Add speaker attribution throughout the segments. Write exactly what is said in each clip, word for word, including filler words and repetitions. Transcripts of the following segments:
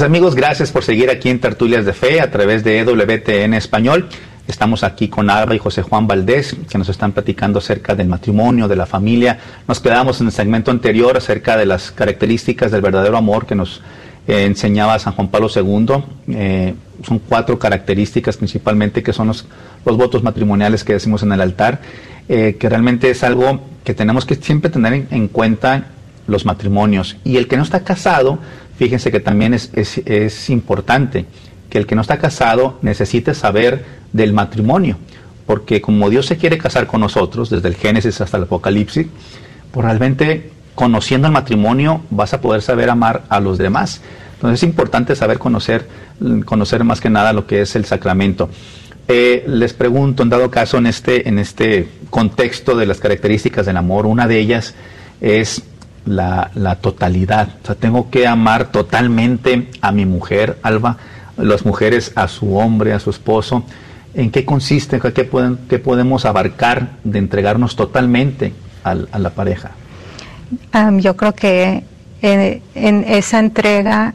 Speaker 1: Mis amigos, gracias por seguir aquí en Tertulias de Fe a través de E W T N Español. Estamos aquí con Alba y José Juan Valdés, que nos están platicando acerca del matrimonio, de la familia. Nos quedamos en el segmento anterior acerca de las características del verdadero amor que nos eh, enseñaba San Juan Pablo segundo. Eh, son cuatro características principalmente, que son los, los votos matrimoniales que decimos en el altar, eh, que realmente es algo que tenemos que siempre tener en, en cuenta los matrimonios. Y el que no está casado, fíjense que también es, es, es importante que el que no está casado necesite saber del matrimonio, porque como Dios se quiere casar con nosotros, desde el Génesis hasta el Apocalipsis, pues realmente conociendo el matrimonio vas a poder saber amar a los demás. Entonces es importante saber conocer, conocer más que nada lo que es el sacramento. Eh, les pregunto, en dado caso, en este, en este contexto de las características del amor, una de ellas es la, la totalidad. O sea, tengo que amar totalmente a mi mujer, Alba, las mujeres a su hombre, a su esposo. ¿En qué consiste? ¿Qué, pueden, qué podemos abarcar de entregarnos totalmente a, a la pareja?
Speaker 2: Um, yo creo que en, en esa entrega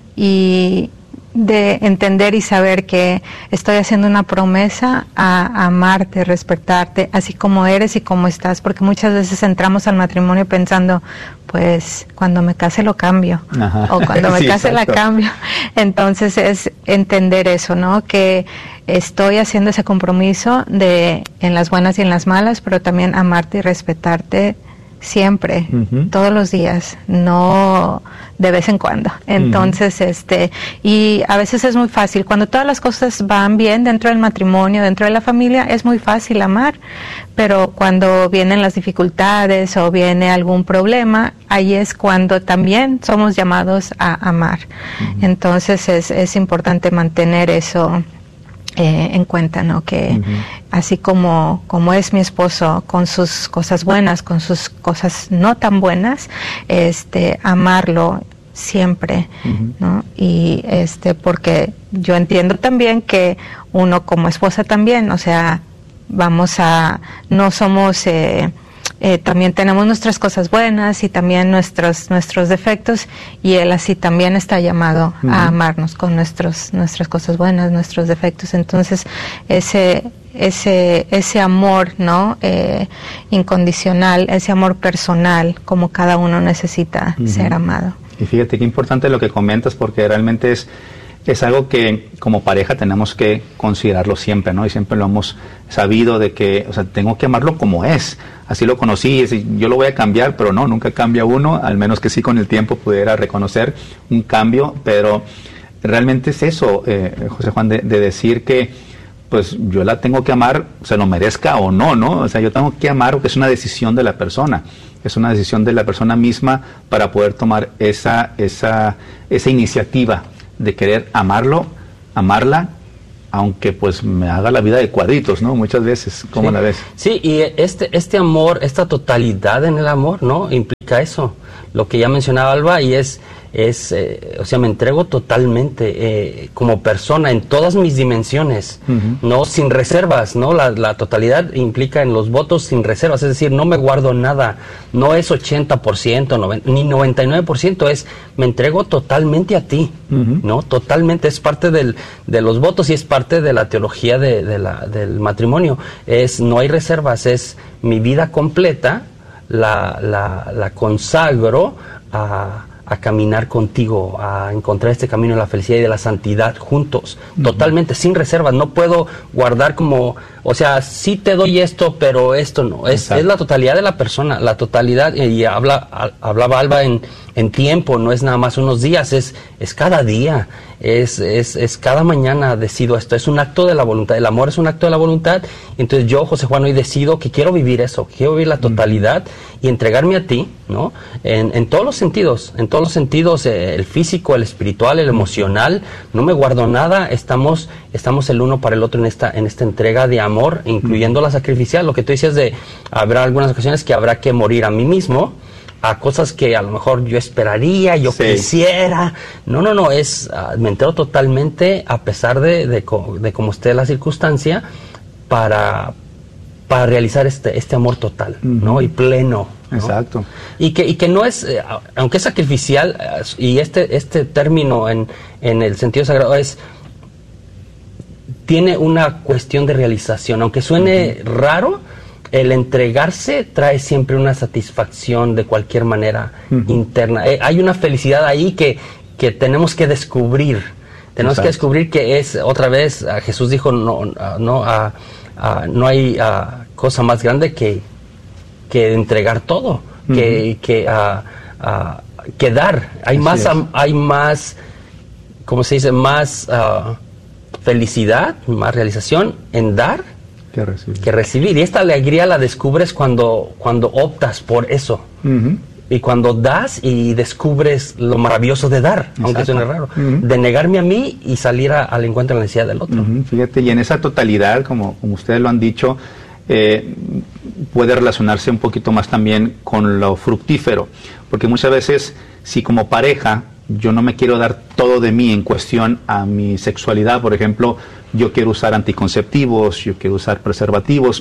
Speaker 2: y de entender y saber que estoy haciendo una promesa a, a amarte, respetarte, así como eres y como estás, porque muchas veces entramos al matrimonio pensando, pues cuando me case lo cambio, Ajá. o cuando me sí, case exacto. la cambio. Entonces es entender eso, ¿no? Que estoy haciendo ese compromiso de en las buenas y en las malas, pero también amarte y respetarte siempre, uh-huh. todos los días, no de vez en cuando. Entonces, uh-huh. este, y a veces es muy fácil, cuando todas las cosas van bien dentro del matrimonio, dentro de la familia, es muy fácil amar, pero cuando vienen las dificultades o viene algún problema, ahí es cuando también somos llamados a amar. Uh-huh. Entonces es, es importante mantener eso Eh, en cuenta, ¿no? Que uh-huh. así como, como es mi esposo, con sus cosas buenas, con sus cosas no tan buenas, este, amarlo siempre, uh-huh. ¿no? Y este, porque yo entiendo también que uno como esposa también, o sea, vamos a, no somos, eh, Eh, también tenemos nuestras cosas buenas y también nuestros nuestros defectos, y él así también está llamado uh-huh. a amarnos con nuestros nuestras cosas buenas, nuestros defectos. Entonces ese ese ese amor, ¿no? Eh, incondicional, ese amor personal, como cada uno necesita uh-huh. ser amado.
Speaker 1: Y fíjate qué importante lo que comentas, porque realmente es es algo que como pareja tenemos que considerarlo siempre, ¿no? Y siempre lo hemos sabido de que, o sea, tengo que amarlo como es. Así lo conocí, yo lo voy a cambiar, pero no, nunca cambia uno, al menos que sí con el tiempo pudiera reconocer un cambio, pero realmente es eso, eh, José Juan, de, de decir que pues yo la tengo que amar, se lo merezca o no, ¿no? O sea, yo tengo que amar porque es una decisión de la persona, es una decisión de la persona misma para poder tomar esa, esa, esa iniciativa de querer amarlo, amarla, aunque pues me haga la vida de cuadritos, ¿no? Muchas veces, ¿cómo
Speaker 3: sí.
Speaker 1: la ves?
Speaker 3: Sí, y este, este amor, esta totalidad en el amor, ¿no? Implica eso, lo que ya mencionaba Alba, y es, es eh, o sea, me entrego totalmente eh, como persona en todas mis dimensiones, uh-huh. ¿no? Sin reservas, ¿no? La, la totalidad implica en los votos sin reservas, es decir, no me guardo nada, no es ochenta por ciento, noventa, ni noventa y nueve por ciento, es me entrego totalmente a ti, uh-huh. ¿no? Totalmente, es parte del, de los votos y es parte de la teología de, de la, del matrimonio, es no hay reservas, es mi vida completa, la, la, la consagro a a caminar contigo, a encontrar este camino de la felicidad y de la santidad juntos, uh-huh. totalmente, sin reservas. No puedo guardar como, o sea, sí te doy esto, pero esto no. Es, es la totalidad de la persona, la totalidad, y habla, a, hablaba Alba en, en tiempo, no es nada más unos días, es, es cada día, es, es, es cada mañana decido esto, es un acto de la voluntad, el amor es un acto de la voluntad. Entonces yo, José Juan, hoy decido que quiero vivir eso, que quiero vivir la totalidad uh-huh. y entregarme a ti, ¿no? En, en todos los sentidos, en todos los sentidos, eh, el físico, el espiritual, el emocional, no me guardo nada, estamos, estamos el uno para el otro en esta, en esta entrega de amor, incluyendo la sacrificial, lo que tú decías de, habrá algunas ocasiones que habrá que morir a mí mismo, a cosas que a lo mejor yo esperaría, yo sí. quisiera, no, no, no, es, uh, me entero totalmente a pesar de, de, co- de cómo esté la circunstancia, para, para realizar este, este amor total, uh-huh. ¿no? Y pleno, ¿no?
Speaker 1: Exacto.
Speaker 3: Y que, y que no es, eh, aunque es sacrificial, eh, y este, este término en, en el sentido sagrado es, tiene una cuestión de realización, aunque suene uh-huh. raro, el entregarse trae siempre una satisfacción de cualquier manera uh-huh. interna. Eh, hay una felicidad ahí que, que tenemos que descubrir. Tenemos Exacto. que descubrir que es, otra vez, uh, Jesús dijo, no, uh, no, uh, uh, no hay uh, cosa más grande que, que entregar todo, uh-huh. que, que, uh, uh, que dar. Hay Así más, um, hay más, ¿cómo se dice? Más uh, felicidad, más realización en dar
Speaker 1: que recibir.
Speaker 3: que recibir. Y esta alegría la descubres cuando, cuando optas por eso. Uh-huh. Y cuando das y descubres lo maravilloso de dar, Exacto. aunque suene raro, uh-huh. de negarme a mí y salir a, al encuentro de la necesidad del otro.
Speaker 1: Uh-huh. Fíjate, y en esa totalidad, como, como ustedes lo han dicho, eh, puede relacionarse un poquito más también con lo fructífero, porque muchas veces, si como pareja yo no me quiero dar todo de mí en cuestión a mi sexualidad, por ejemplo, yo quiero usar anticonceptivos, yo quiero usar preservativos,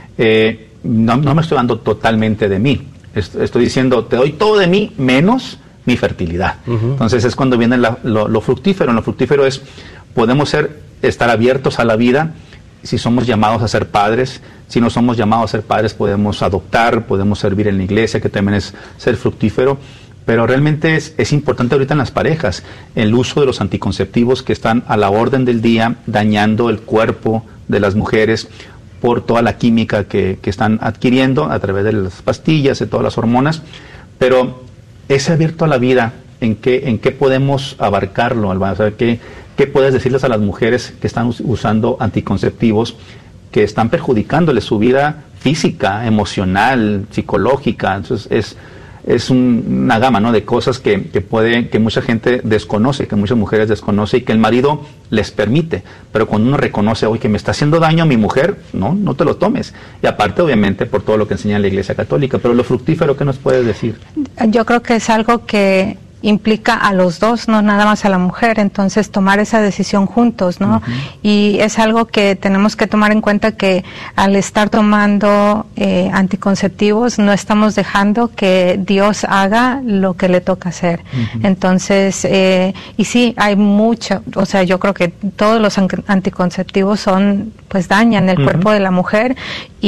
Speaker 1: eh, no, no me estoy dando totalmente de mí. Estoy diciendo, te doy todo de mí menos mi fertilidad. Uh-huh. Entonces es cuando viene la, lo, lo fructífero. Lo fructífero es, podemos ser, estar abiertos a la vida si somos llamados a ser padres. Si no somos llamados a ser padres, podemos adoptar, podemos servir en la iglesia, que también es ser fructífero. Pero realmente es, es importante ahorita en las parejas el uso de los anticonceptivos que están a la orden del día, dañando el cuerpo de las mujeres por toda la química que, que están adquiriendo a través de las pastillas, de todas las hormonas. Pero ese abierto a la vida, ¿en qué, en qué podemos abarcarlo, Alba? O sea, ¿qué, ¿qué puedes decirles a las mujeres que están usando anticonceptivos que están perjudicándoles su vida física, emocional, psicológica? Entonces es... es un, una gama, ¿no?, de cosas que, que puede, que mucha gente desconoce, que muchas mujeres desconocen y que el marido les permite. Pero cuando uno reconoce, oye, que me está haciendo daño a mi mujer, no, no te lo tomes. Y aparte, obviamente, por todo lo que enseña la Iglesia Católica. Pero lo fructífero, ¿qué nos puedes decir?
Speaker 2: Yo creo que es algo que implica a los dos, no nada más a la mujer, entonces tomar esa decisión juntos, ¿no? Uh-huh. Y es algo que tenemos que tomar en cuenta, que al estar tomando eh, anticonceptivos no estamos dejando que Dios haga lo que le toca hacer. Uh-huh. Entonces, eh, y sí, hay mucho, o sea, yo creo que todos los anticonceptivos son, pues dañan el uh-huh. cuerpo de la mujer,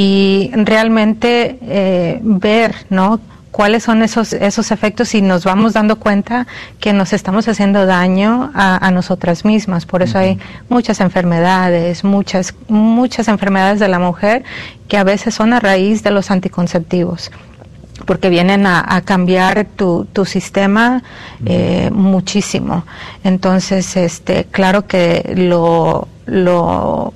Speaker 2: y realmente eh, ver, ¿no?, cuáles son esos esos efectos, y nos vamos dando cuenta que nos estamos haciendo daño a, a nosotras mismas. Por eso uh-huh. hay muchas enfermedades, muchas muchas enfermedades de la mujer que a veces son a raíz de los anticonceptivos, porque vienen a, a cambiar tu, tu sistema eh, muchísimo. Entonces, este, claro que lo lo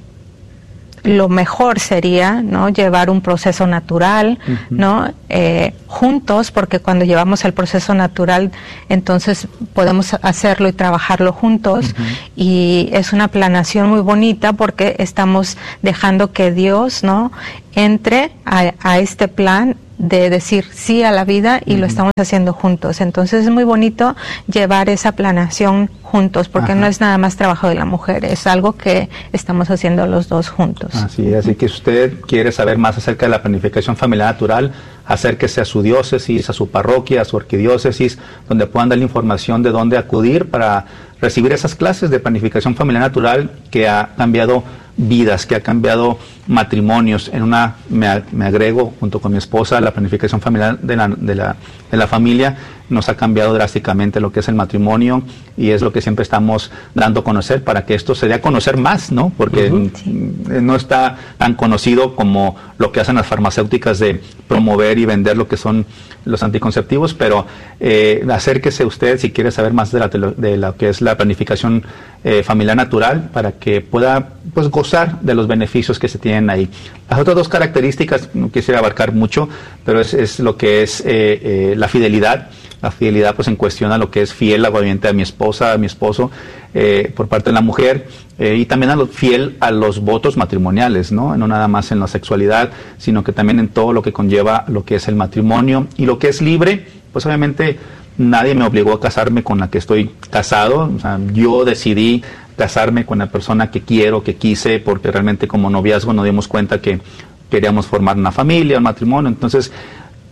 Speaker 2: lo mejor sería, ¿no?, llevar un proceso natural, uh-huh. ¿no?, eh, juntos, porque cuando llevamos el proceso natural, entonces podemos hacerlo y trabajarlo juntos, uh-huh. y es una planeación muy bonita, porque estamos dejando que Dios, ¿no?, entre a, a este plan de decir sí a la vida, y uh-huh. lo estamos haciendo juntos. Entonces es muy bonito llevar esa planeación juntos, porque Ajá. no es nada más trabajo de la mujer, es algo que estamos haciendo los dos juntos.
Speaker 1: Así, así que si usted quiere saber más acerca de la planificación familiar natural, acérquese a su diócesis, a su parroquia, a su arquidiócesis, donde puedan darle información de dónde acudir para recibir esas clases de planificación familiar natural que ha cambiado vidas, que ha cambiado matrimonios. En una, me, me agrego junto con mi esposa, la planificación familiar de la, de la, de la familia nos ha cambiado drásticamente lo que es el matrimonio, y es lo que siempre estamos dando a conocer para que esto se dé a conocer más, ¿no? Porque uh-huh. sí. no está tan conocido como lo que hacen las farmacéuticas de promover y vender lo que son los anticonceptivos, pero eh, acérquese usted si quiere saber más de, la, de lo que es la planificación eh, familiar natural, para que pueda, pues, gozar de los beneficios que se tienen ahí. Las otras dos características no quisiera abarcar mucho, pero es, es lo que es eh, eh, la fidelidad. La fidelidad, pues, en cuestión a lo que es fiel, obviamente, a mi esposa, a mi esposo, eh, por parte de la mujer, eh, y también a lo, fiel a los votos matrimoniales, ¿no? No nada más en la sexualidad, sino que también en todo lo que conlleva lo que es el matrimonio. Y lo que es libre, pues obviamente nadie me obligó a casarme con la que estoy casado. O sea, yo decidí casarme con la persona que quiero, que quise, porque realmente como noviazgo nos dimos cuenta que queríamos formar una familia, un matrimonio. Entonces,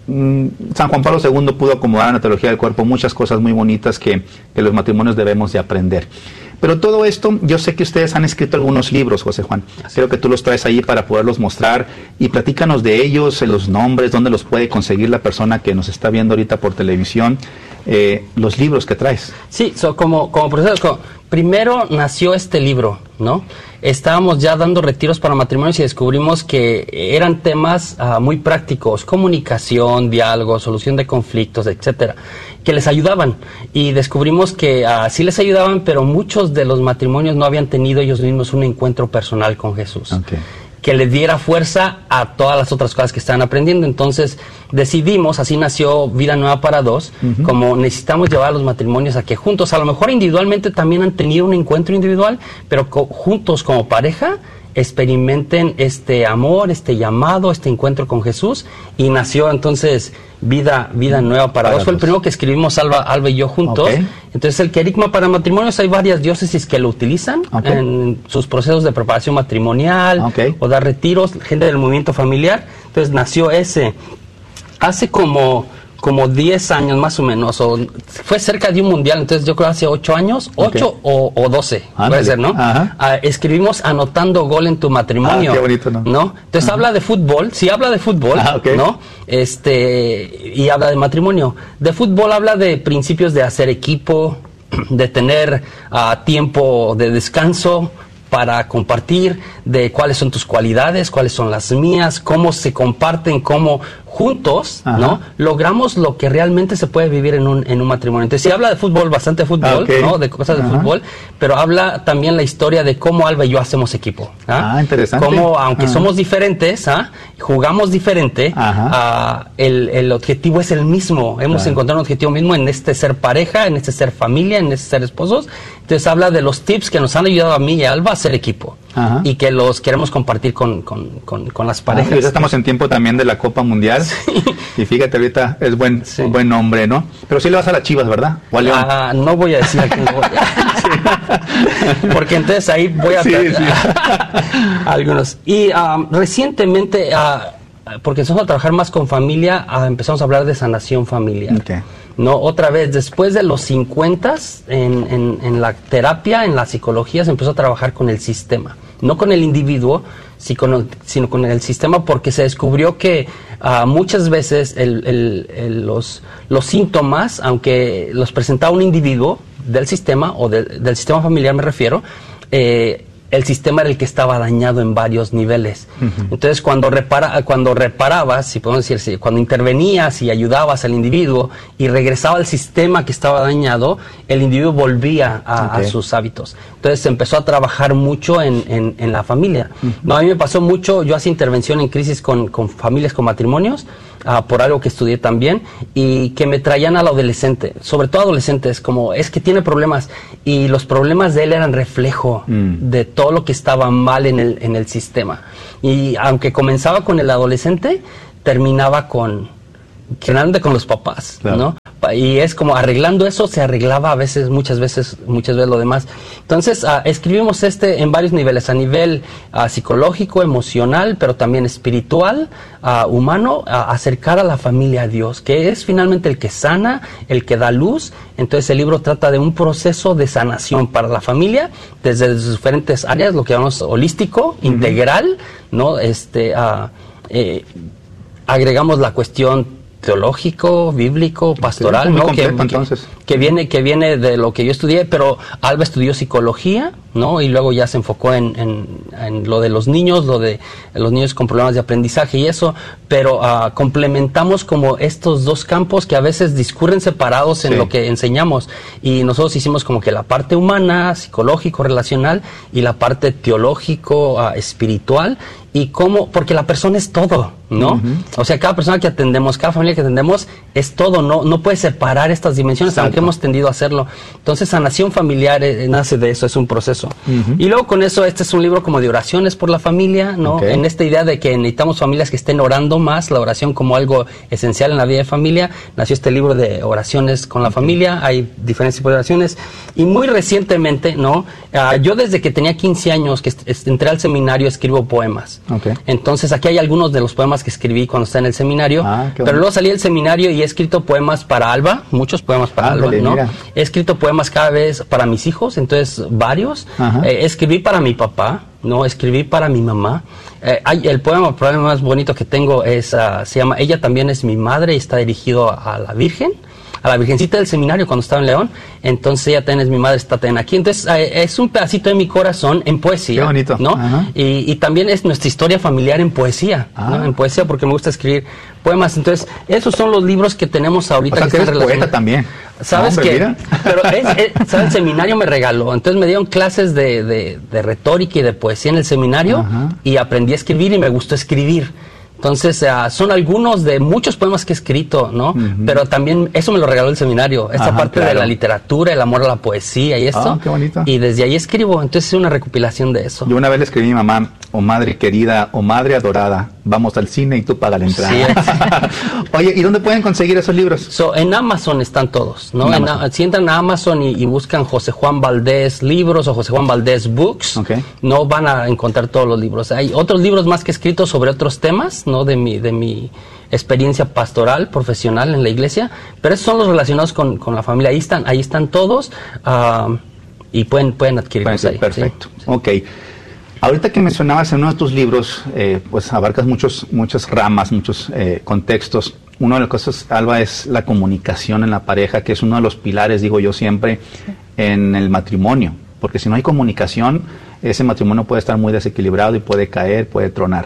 Speaker 1: mm, San Juan Pablo segundo pudo acomodar en la teología del cuerpo muchas cosas muy bonitas que, que los matrimonios debemos de aprender. Pero todo esto, yo sé que ustedes han escrito algunos libros, José Juan. Creo que tú los traes ahí para poderlos mostrar. Y platícanos de ellos, los nombres, dónde los puede conseguir la persona que nos está viendo ahorita por televisión, eh, los libros que traes.
Speaker 3: Sí, so, como, como profesor, como, primero nació este libro, ¿no? Estábamos ya dando retiros para matrimonios y descubrimos que eran temas uh, muy prácticos, comunicación, diálogo, solución de conflictos, etcétera, que les ayudaban. Y descubrimos que uh, sí les ayudaban, pero muchos de los matrimonios no habían tenido ellos mismos un encuentro personal con Jesús. Okay. Que les diera fuerza a todas las otras cosas que estaban aprendiendo. Entonces decidimos, así nació Vida Nueva para Dos, uh-huh. como necesitamos llevar a los matrimonios a que juntos, a lo mejor individualmente también han tenido un encuentro individual, pero co- juntos como pareja experimenten este amor, este llamado, este encuentro con Jesús, y nació entonces Vida, Vida Nueva para, para Dos. Fue el primero que escribimos Alba, Alba y yo juntos. Okay. Entonces el querigma para matrimonios, hay varias diócesis que lo utilizan okay. en sus procesos de preparación matrimonial okay. o dar retiros, gente del movimiento familiar. Entonces nació ese hace como como diez años más o menos, o fue cerca de un mundial, entonces yo creo hace ocho años, ocho okay. o, o doce, Ándale. puede ser, ¿no? Uh, escribimos Anotando Gol en tu Matrimonio, ah, qué bonito, ¿no? ¿no? Entonces uh-huh. habla de fútbol, sí habla de fútbol, ah, okay. ¿no? Este, y habla de matrimonio. De fútbol habla de principios de hacer equipo, de tener uh, tiempo de descanso para compartir, de cuáles son tus cualidades, cuáles son las mías, cómo se comparten, cómo juntos, Ajá. ¿no? logramos lo que realmente se puede vivir en un, en un matrimonio. Entonces, sí habla de fútbol, bastante fútbol, okay. ¿no? De cosas de Ajá. fútbol, pero habla también la historia de cómo Alba y yo hacemos equipo. ¿ah?
Speaker 1: Ah, interesante.
Speaker 3: Cómo, aunque Ajá. somos diferentes, ¿ah? jugamos diferente, ah, el, el objetivo es el mismo. Hemos claro. encontrado un objetivo mismo en este ser pareja, en este ser familia, en este ser esposos. Entonces, habla de los tips que nos han ayudado a mí y a Alba a hacer equipo. Ajá. Y que los queremos compartir con, con, con, con las parejas. Ah,
Speaker 1: ahorita estamos en tiempo también de la Copa Mundial. Sí. Y fíjate, ahorita es buen, sí. buen nombre, ¿no? Pero sí le vas a las Chivas, ¿verdad? ¿O a León?
Speaker 3: Ah, no voy a decir a quién voy. Sí. Porque entonces ahí voy a... Sí, sí. algunos. Y um, recientemente, uh, porque empezamos a trabajar más con familia, uh, empezamos a hablar de sanación familiar. Okay. No, otra vez, después de los cincuenta, en, en, en la terapia, en la psicología, se empezó a trabajar con el sistema. No con el individuo, sino con el sistema, porque se descubrió que uh, muchas veces el, el, el, los, los síntomas, aunque los presentaba un individuo del sistema, o de, del sistema familiar me refiero, eh, el sistema era el que estaba dañado en varios niveles. Uh-huh. Entonces, cuando repara, cuando reparabas, si podemos decir, cuando intervenías y ayudabas al individuo y regresaba al sistema que estaba dañado, el individuo volvía a, okay. a sus hábitos. Entonces, se empezó a trabajar mucho en, en, en la familia. Uh-huh. No, a mí me pasó mucho, yo hacía intervención en crisis con, con familias, con matrimonios, Uh, por algo que estudié también, y que me traían al adolescente, sobre todo adolescentes, como es que tiene problemas, y los problemas de él eran reflejo mm. de todo lo que estaba mal en el, en el sistema. Y aunque comenzaba con el adolescente, terminaba con, generalmente con los papás, claro. ¿no? Y es como arreglando eso, se arreglaba a veces, muchas veces, muchas veces lo demás. Entonces, uh, escribimos este en varios niveles, a nivel uh, psicológico, emocional, pero también espiritual, uh, humano, uh, acercar a la familia a Dios, que es finalmente el que sana, el que da luz. Entonces, el libro trata de un proceso de sanación para la familia, desde sus diferentes áreas, lo que llamamos holístico, uh-huh. integral, ¿no? Este, uh, eh, agregamos la cuestión teológico, bíblico, pastoral, sí, ¿no? Completo, que, entonces. Que, que viene que viene de lo que yo estudié, pero Alba estudió psicología, ¿no? Y luego ya se enfocó en, en, en lo de los niños, lo de los niños con problemas de aprendizaje y eso, pero uh, complementamos como estos dos campos que a veces discurren separados en sí. lo que enseñamos, y nosotros hicimos como que la parte humana, psicológico, relacional, y la parte teológico, uh, espiritual, y cómo, porque la persona es todo, ¿no? Uh-huh. O sea, cada persona que atendemos, cada familia que atendemos es todo, no no puede separar estas dimensiones, Exacto. aunque hemos tendido a hacerlo. Entonces, sanación familiar eh, nace de eso, es un proceso precioso. Uh-huh. Y luego con eso, este es un libro como de oraciones por la familia, ¿no? Okay. En esta idea de que necesitamos familias que estén orando más, la oración como algo esencial en la vida de familia, nació este libro de oraciones con la okay. familia, hay diferentes tipos de oraciones, y muy recientemente, ¿no? Uh, yo desde que tenía quince años, que est- entré al seminario, escribo poemas. Okay. Entonces aquí hay algunos de los poemas que escribí cuando estaba en el seminario, ah, pero luego salí del seminario y he escrito poemas para Alba, muchos poemas para ah, Alba, ¿no? Mira. He escrito poemas cada vez para mis hijos, entonces varios. Eh, escribí para mi papá, no, escribí para mi mamá. Eh, hay, el poema probablemente más bonito que tengo es, uh, se llama Ella también es mi madre y está dirigido a, a la Virgen, a la Virgencita del Seminario cuando estaba en León. Entonces ella también es mi madre, está también aquí. Entonces eh, es un pedacito de mi corazón en poesía.
Speaker 1: Qué bonito.
Speaker 3: ¿No? Y, y también es nuestra historia familiar en poesía, ah. ¿no? En poesía porque me gusta escribir poemas. Entonces esos son los libros que tenemos ahorita.
Speaker 1: O sea,
Speaker 3: que,
Speaker 1: que
Speaker 3: están
Speaker 1: eres poeta también.
Speaker 3: ¿Sabes
Speaker 1: no,
Speaker 3: qué? Pero es, es, ¿sabes? El seminario me regaló. Entonces me dieron clases de, de, de retórica y de poesía en el seminario. Ajá. Y aprendí a escribir y me gustó escribir. Entonces, uh, son algunos de muchos poemas que he escrito, ¿no? Uh-huh. Pero también eso me lo regaló el seminario, esta Ajá, parte claro. de la literatura, el amor a la poesía y esto.
Speaker 1: Oh, qué bonito.
Speaker 3: Y desde ahí escribo, entonces es una recopilación de eso.
Speaker 1: Yo una vez le escribí a mi mamá, o madre querida, o madre adorada, vamos al cine y tú paga la entrada. Sí, Oye, ¿y dónde pueden conseguir esos libros?
Speaker 3: So, en Amazon están todos, ¿no? En en, si entran a Amazon y, y buscan José Juan Valdés Libros o José Juan Valdés Books, okay. no van a encontrar todos los libros. Hay otros libros más que escritos sobre otros temas, ¿no? De mi, de mi experiencia pastoral, profesional en la iglesia, pero esos son los relacionados con, con la familia. Ahí están, ahí están todos uh, y pueden, pueden adquirirlos ahí.
Speaker 1: Perfecto,
Speaker 3: sí,
Speaker 1: ok. Sí. Ahorita que mencionabas en uno de tus libros, eh, pues abarcas muchos, muchas ramas, muchos eh, contextos. Una de las cosas, Alba, es la comunicación en la pareja, que es uno de los pilares, digo yo siempre, en el matrimonio. Porque si no hay comunicación, ese matrimonio puede estar muy desequilibrado y puede caer, puede tronar.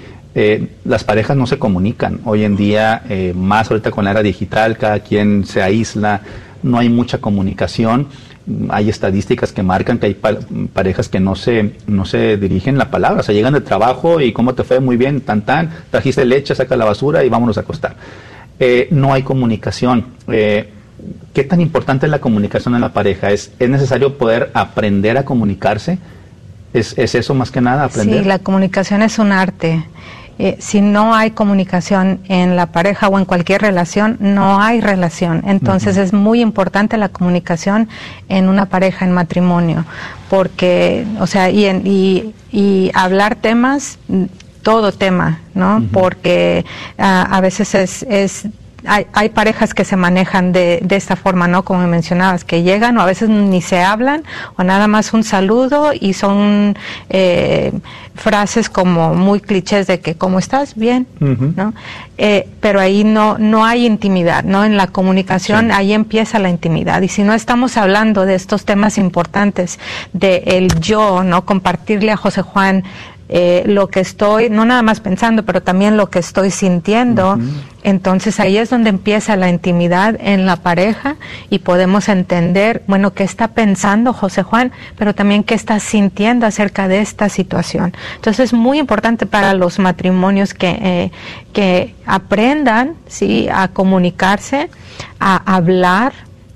Speaker 1: Eh, las parejas no se comunican. Hoy en día, eh, más ahorita con la era digital, cada quien se aísla, no hay mucha comunicación. Hay estadísticas que marcan que hay pa- parejas que no se no se dirigen la palabra, o sea, llegan de trabajo y ¿cómo te fue? Muy bien, tan tan, trajiste leche, saca la basura y vámonos a acostar. Eh, no hay comunicación. Eh, ¿Qué tan importante es la comunicación en la pareja? ¿Es, es necesario poder aprender a comunicarse? ¿Es, ¿Es eso más que nada, aprender?
Speaker 2: Sí, la comunicación es un arte. Eh, si no hay comunicación en la pareja o en cualquier relación, no hay relación. Entonces uh-huh. es muy importante la comunicación en una pareja, en matrimonio, porque, o sea, y, en, y, y hablar temas, todo tema, ¿no? Uh-huh. Porque uh, a veces es... es Hay, hay parejas que se manejan de, de esta forma, ¿no? Como me mencionabas, que llegan o a veces ni se hablan o nada más un saludo y son eh, frases como muy clichés de que ¿cómo estás? Bien, uh-huh. ¿no? Eh, pero ahí no no hay intimidad, ¿no? En la comunicación sí. ahí empieza la intimidad y si no estamos hablando de estos temas importantes de el yo, ¿no? Compartirle a José Juan Eh, lo que estoy, no nada más pensando, pero también lo que estoy sintiendo, uh-huh. entonces ahí es donde empieza la intimidad en la pareja y podemos entender, bueno, qué está pensando José Juan, pero también qué está sintiendo acerca de esta situación. Entonces es muy importante para los matrimonios que, eh, que aprendan, ¿sí?, a comunicarse, a hablar,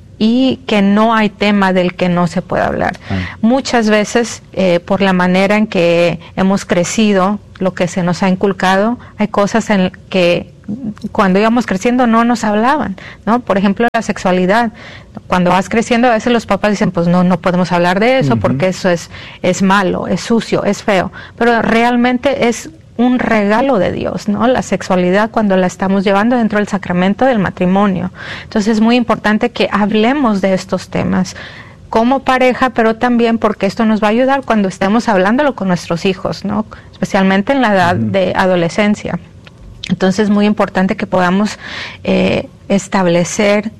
Speaker 2: y que no hay tema del que no se pueda hablar. Ah. Muchas veces, eh, por la manera en que hemos crecido, lo que se nos ha inculcado, hay cosas en que cuando íbamos creciendo no nos hablaban, ¿no? Por ejemplo, la sexualidad. Cuando vas creciendo, a veces los papás dicen, pues no, no podemos hablar de eso, uh-huh. porque eso es, es malo, es sucio, es feo. Pero realmente es un regalo de Dios, ¿no? La sexualidad cuando la estamos llevando dentro del sacramento del matrimonio. Entonces es muy importante que hablemos de estos temas como pareja, pero también porque esto nos va a ayudar cuando estemos hablándolo con nuestros hijos, ¿no? Especialmente en la edad uh-huh. de adolescencia. Entonces es muy importante que podamos eh, establecer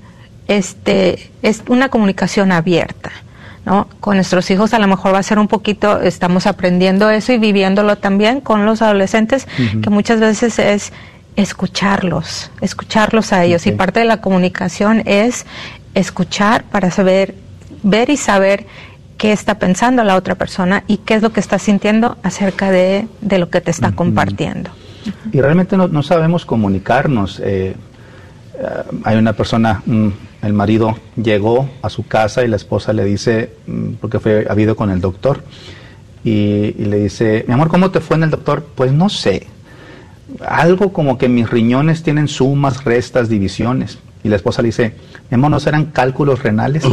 Speaker 2: este, es una comunicación abierta, ¿no? Con nuestros hijos a lo mejor va a ser un poquito, estamos aprendiendo eso y viviéndolo también con los adolescentes, uh-huh. que muchas veces es escucharlos, escucharlos a ellos. Okay. Y parte de la comunicación es escuchar para saber, ver y saber qué está pensando la otra persona y qué es lo que está sintiendo acerca de, de lo que te está uh-huh. compartiendo.
Speaker 1: Uh-huh. Y realmente no, no sabemos comunicarnos. Eh, uh, hay una persona... Um, el marido llegó a su casa y la esposa le dice, porque fue habido con el doctor, y, y le dice, mi amor, ¿cómo te fue en el doctor? Pues no sé, algo como que mis riñones tienen sumas, restas, divisiones. Y la esposa le dice, mi amor, ¿no serán cálculos renales?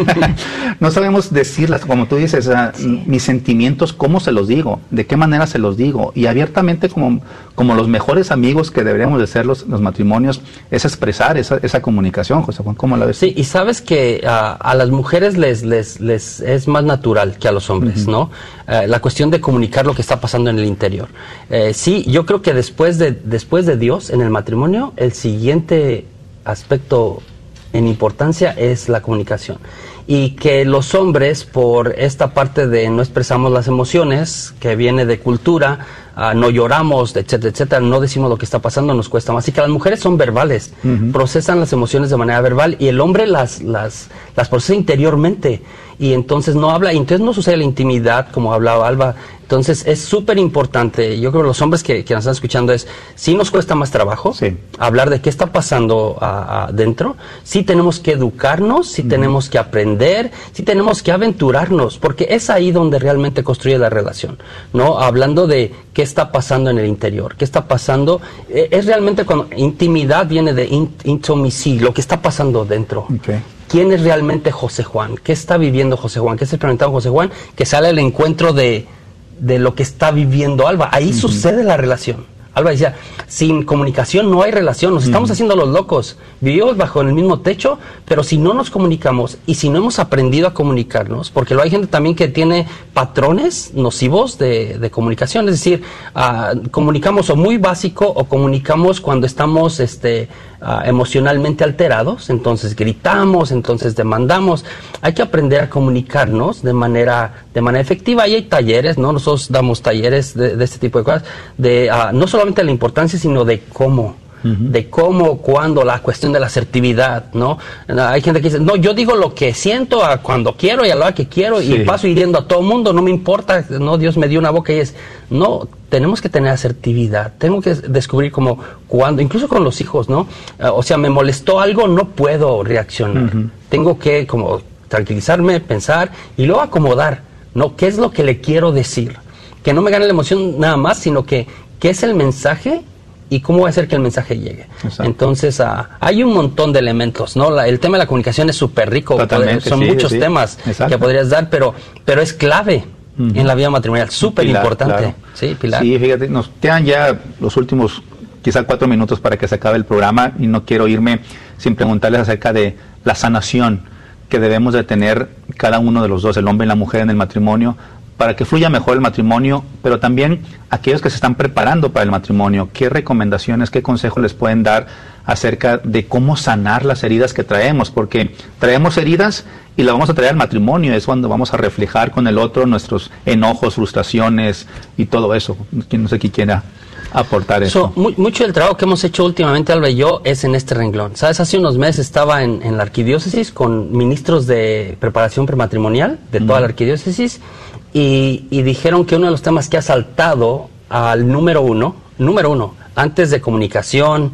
Speaker 1: No sabemos decirlas, como tú dices, uh, sí. mis sentimientos, ¿cómo se los digo? ¿De qué manera se los digo? Y abiertamente, como, como los mejores amigos que deberíamos de ser los, los matrimonios, es expresar esa, esa comunicación, José Juan, ¿cómo la ves?
Speaker 3: Sí, y sabes que uh, a las mujeres les, les, les es más natural que a los hombres, uh-huh. ¿no? Uh, la cuestión de comunicar lo que está pasando en el interior. Uh, sí, yo creo que después de, después de Dios, en el matrimonio, el siguiente aspecto en importancia es la comunicación, y que los hombres, por esta parte de no expresamos las emociones que viene de cultura, uh, no lloramos, etcétera, etcétera, no decimos lo que está pasando, nos cuesta más. Así que las mujeres son verbales, uh-huh. procesan las emociones de manera verbal, y el hombre las las las procesa interiormente, y entonces no habla, y entonces no sucede la intimidad como hablaba Alba. Entonces es súper importante, yo creo que los hombres que, que nos están escuchando, es, sí nos cuesta más trabajo sí. hablar de qué está pasando adentro, sí tenemos que educarnos, sí uh-huh. tenemos que aprender, sí tenemos que aventurarnos, porque es ahí donde realmente construye la relación, ¿no? Hablando de qué está pasando en el interior, qué está pasando, eh, es realmente cuando intimidad viene de in, intimacy, lo que está pasando dentro. Okay. ¿Quién es realmente José Juan? ¿Qué está viviendo José Juan? ¿Qué está experimentando José Juan? Que sale al encuentro de de lo que está viviendo Alba. Ahí uh-huh. sucede la relación. Alba decía, sin comunicación no hay relación, nos uh-huh. estamos haciendo los locos, vivimos bajo el mismo techo, pero si no nos comunicamos y si no hemos aprendido a comunicarnos, porque luego hay gente también que tiene patrones nocivos de, de comunicación, es decir, uh, comunicamos o muy básico o comunicamos cuando estamos este, uh, emocionalmente alterados, entonces gritamos, entonces demandamos. Hay que aprender a comunicarnos de manera, de manera efectiva, y hay talleres, ¿no? Nosotros damos talleres de, de este tipo de cosas, de uh, no solamente la importancia, sino de cómo, uh-huh. de cómo, cuándo, la cuestión de la asertividad, ¿no? Hay gente que dice, no, yo digo lo que siento a cuando quiero y a la hora que quiero, sí. y paso hiriendo a todo el mundo, no me importa, no, Dios me dio una boca, y es, no, tenemos que tener asertividad, tengo que descubrir como cuándo, incluso con los hijos, ¿no? Uh, o sea, me molestó algo, no puedo reaccionar, uh-huh. tengo que como tranquilizarme, pensar y luego acomodar, ¿no? ¿Qué es lo que le quiero decir? Que no me gane la emoción nada más, sino que qué es el mensaje y cómo va a hacer que el mensaje llegue. Exacto. Entonces, uh, hay un montón de elementos, ¿no? La, el tema de la comunicación es súper rico, poder, son sí, muchos sí. temas Exacto. que podrías dar, pero, pero es clave uh-huh. en la vida matrimonial, súper importante. Claro. Sí, Pilar.
Speaker 1: Sí, fíjate, nos quedan ya los últimos quizá cuatro minutos para que se acabe el programa, y no quiero irme sin preguntarles acerca de la sanación que debemos de tener cada uno de los dos, el hombre y la mujer en el matrimonio, para que fluya mejor el matrimonio, pero también aquellos que se están preparando para el matrimonio. ¿Qué recomendaciones, qué consejos les pueden dar acerca de cómo sanar las heridas que traemos? Porque traemos heridas y las vamos a traer al matrimonio, es cuando vamos a reflejar con el otro nuestros enojos, frustraciones y todo eso. No sé quién quiera aportar eso.
Speaker 3: So, mu- mucho del trabajo que hemos hecho últimamente, Alba y yo, es en este renglón. ¿Sabes? Hace unos meses estaba en, en la arquidiócesis con ministros de preparación prematrimonial de toda mm. la arquidiócesis, y, y dijeron que uno de los temas que ha saltado al número uno, número uno, antes de comunicación,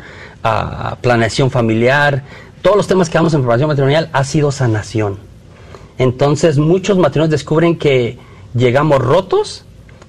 Speaker 3: a planeación familiar, todos los temas que damos en preparación matrimonial, ha sido sanación. Entonces, muchos matrimonios descubren que llegamos rotos,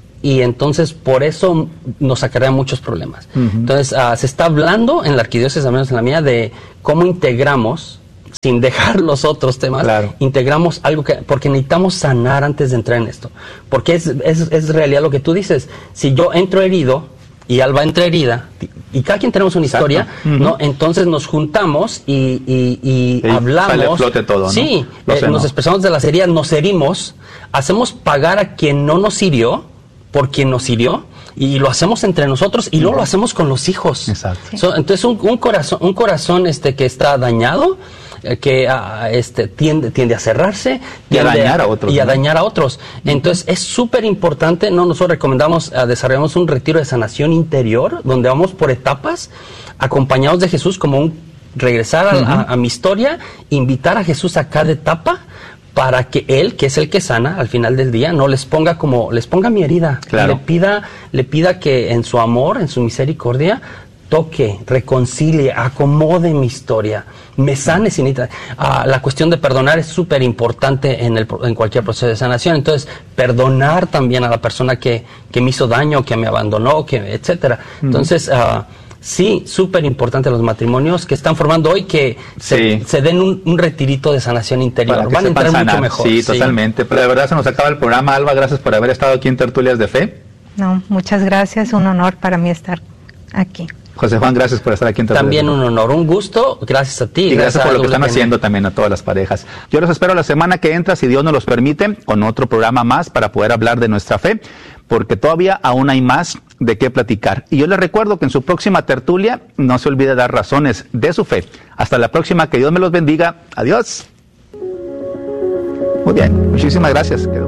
Speaker 3: y entonces por eso nos acarrea muchos problemas. Uh-huh. Entonces uh, se está hablando en la arquidiócesis, al menos en la mía, de cómo integramos, sin dejar los otros temas, claro. integramos algo que, porque necesitamos sanar antes de entrar en esto, porque es, es, es realidad lo que tú dices. Si yo entro herido y Alba entra herida, y cada quien tenemos una Exacto. historia, uh-huh. ¿no? Entonces nos juntamos y, y, y, y hablamos.
Speaker 1: Sale a flote todo, ¿no?
Speaker 3: Sí, eh, nos expresamos de las heridas, nos herimos, hacemos pagar a quien no nos hirió por quien nos hirió, y lo hacemos entre nosotros, y luego lo hacemos con los hijos.
Speaker 1: Exacto.
Speaker 3: Sí. So, entonces un, un corazón, un corazón este que está dañado, eh, que uh, este tiende, tiende a cerrarse
Speaker 1: y a dañar a otros.
Speaker 3: Y a
Speaker 1: ¿no?
Speaker 3: dañar a otros. Entonces es súper importante, no nosotros recomendamos uh, desarrollamos un retiro de sanación interior, donde vamos por etapas, acompañados de Jesús, como un regresar a, uh-huh. a, a mi historia, invitar a Jesús a cada etapa, para que Él, que es el que sana, al final del día, no les ponga como, les ponga mi herida,
Speaker 1: claro.
Speaker 3: le pida, le pida que en su amor, en su misericordia, toque, reconcilie, acomode mi historia, me sane sin uh, la cuestión de perdonar es súper importante en, el, en cualquier proceso de sanación. Entonces, perdonar también a la persona que, que me hizo daño, que me abandonó, que etcétera. Uh-huh. Entonces, uh, sí, súper importante los matrimonios que están formando hoy, que se, sí. se den un, un retirito de sanación interior. Van a entrar sanar. mucho mejor.
Speaker 1: Sí, sí, totalmente. Pero de verdad se nos acaba el programa. Alba, gracias por haber estado aquí en Tertulias de Fe.
Speaker 2: No, muchas gracias. Un honor para mí estar aquí.
Speaker 1: José Juan, gracias por estar aquí en Tertulias.
Speaker 3: También un honor, un gusto. Gracias a ti.
Speaker 1: Y gracias, gracias por lo que están
Speaker 3: W T N.
Speaker 1: haciendo también a todas las parejas. Yo los espero la semana que entra, si Dios nos los permite, con otro programa más para poder hablar de nuestra fe, porque todavía aún hay más de qué platicar. Y yo les recuerdo que en su próxima tertulia no se olvide dar razones de su fe. Hasta la próxima, que Dios me los bendiga. Adiós. Muy bien, muchísimas gracias.